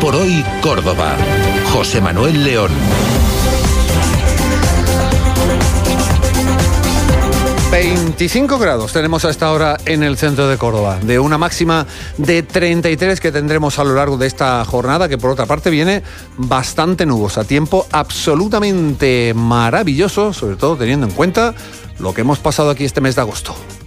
por hoy, Córdoba. José Manuel León. 25 grados tenemos a esta hora en el centro de Córdoba, de una máxima de 33 que tendremos a lo largo de esta jornada, que por otra parte viene bastante nubosa. Tiempo absolutamente maravilloso, sobre todo teniendo en cuenta lo que hemos pasado aquí este mes de agosto.